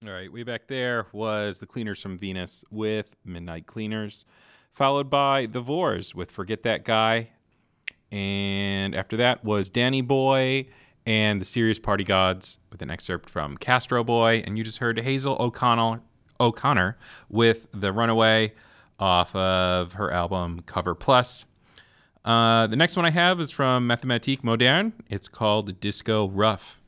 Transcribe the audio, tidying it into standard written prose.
All right, way back there was the Cleaners from Venus with Midnight Cleaners, followed by The Vores with Forget That Guy. And after that was Danny Boy and the Serious Party Gods with an excerpt from Castro Boy. And you just heard Hazel O'Connor with The Runaway off of her album Cover Plus. The next one I have is from Mathematique Moderne. It's called Disco Rough.